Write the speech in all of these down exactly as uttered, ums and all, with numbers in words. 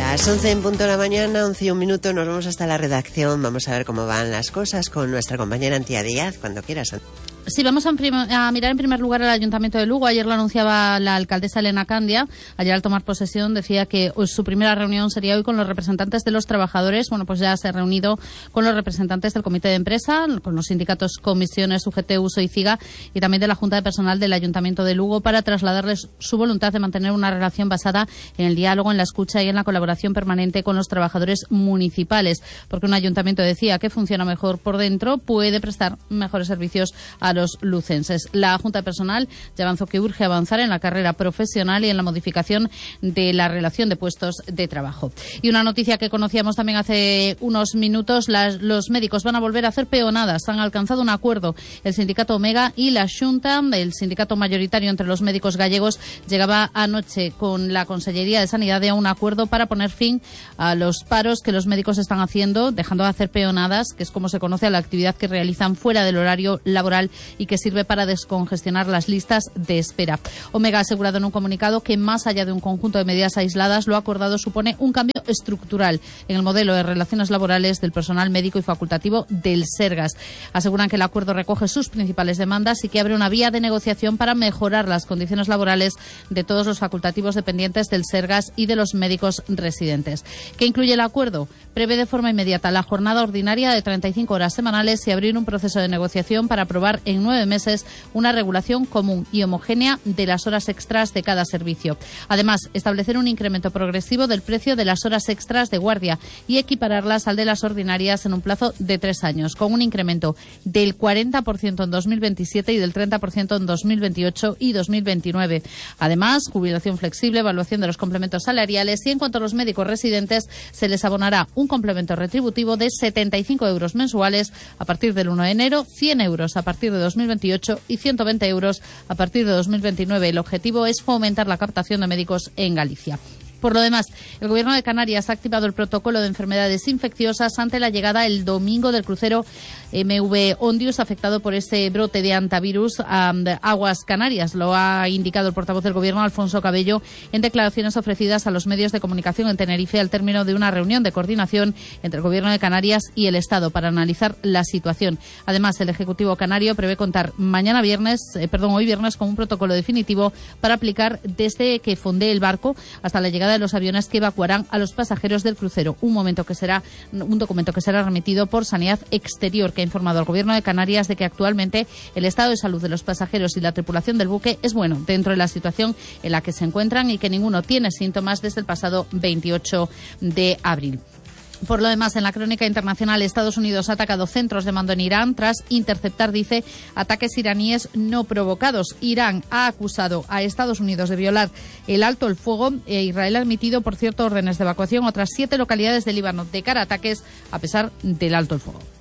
Las once en punto de la mañana, once y un minuto, nos vamos hasta la redacción. Vamos a ver cómo van las cosas con nuestra compañera Antía Díaz, cuando quieras. Sí, vamos a, a mirar en primer lugar el Ayuntamiento de Lugo. Ayer lo anunciaba la alcaldesa Elena Candia. Ayer al tomar posesión decía que su primera reunión sería hoy con los representantes de los trabajadores. Bueno, pues ya se ha reunido con los representantes del Comité de Empresa, con los sindicatos Comisiones, U G T, Uso y CIGA y también de la Junta de Personal del Ayuntamiento de Lugo para trasladarles su voluntad de mantener una relación basada en el diálogo, en la escucha y en la colaboración permanente con los trabajadores municipales. Porque un ayuntamiento, decía, que funciona mejor por dentro puede prestar mejores servicios a los lucenses. La Junta de Personal ya avanzó que urge avanzar en la carrera profesional y en la modificación de la relación de puestos de trabajo. Y una noticia que conocíamos también hace unos minutos, las, los médicos van a volver a hacer peonadas. Han alcanzado un acuerdo el sindicato Omega y la Xunta, el sindicato mayoritario entre los médicos gallegos, llegaba anoche con la Consellería de Sanidad a un acuerdo para poner fin a los paros que los médicos están haciendo, dejando de hacer peonadas, que es como se conoce a la actividad que realizan fuera del horario laboral y que sirve para descongestionar las listas de espera. Omega ha asegurado en un comunicado que, más allá de un conjunto de medidas aisladas, lo acordado supone un cambio estructural en el modelo de relaciones laborales del personal médico y facultativo del Sergas. Aseguran que el acuerdo recoge sus principales demandas y que abre una vía de negociación para mejorar las condiciones laborales de todos los facultativos dependientes del Sergas y de los médicos residentes. ¿Qué incluye el acuerdo? Prevé de forma inmediata la jornada ordinaria de treinta y cinco horas semanales y abrir un proceso de negociación para aprobar en nueve meses una regulación común y homogénea de las horas extras de cada servicio. Además, establecer un incremento progresivo del precio de las horas extras de guardia y equipararlas al de las ordinarias en un plazo de tres años, con un incremento del cuarenta por ciento en dos mil veintisiete y del treinta por ciento en dos mil veintiocho y dos mil veintinueve. Además, jubilación flexible, evaluación de los complementos salariales y, en cuanto a los médicos residentes, se les abonará un complemento retributivo de setenta y cinco euros mensuales a partir del uno de enero, cien euros a partir de dos mil veintiocho y ciento veinte euros a partir de dos mil veintinueve. El objetivo es fomentar la captación de médicos en Galicia. Por lo demás, el Gobierno de Canarias ha activado el protocolo de enfermedades infecciosas ante la llegada el domingo del crucero M V Ondius, afectado por ese brote de antivirus a aguas canarias. Lo ha indicado el portavoz del Gobierno, Alfonso Cabello, en declaraciones ofrecidas a los medios de comunicación en Tenerife al término de una reunión de coordinación entre el Gobierno de Canarias y el Estado para analizar la situación. Además, el Ejecutivo canario prevé contar mañana viernes, eh, perdón, hoy viernes, con un protocolo definitivo para aplicar desde que fondee el barco hasta la llegada de los aviones que evacuarán a los pasajeros del crucero. Un momento que será un documento que será remitido por Sanidad Exterior, que ha informado al Gobierno de Canarias de que actualmente el estado de salud de los pasajeros y la tripulación del buque es bueno dentro de la situación en la que se encuentran y que ninguno tiene síntomas desde el pasado veintiocho de abril. Por lo demás, en la crónica internacional, Estados Unidos ha atacado centros de mando en Irán tras interceptar, dice, ataques iraníes no provocados. Irán ha acusado a Estados Unidos de violar el alto el fuego e Israel ha emitido, por cierto, órdenes de evacuación a otras siete localidades del Líbano de cara a ataques a pesar del alto el fuego.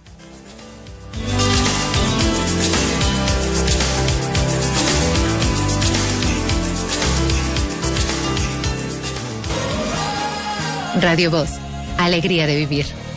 Radio Voz. Alegría de vivir.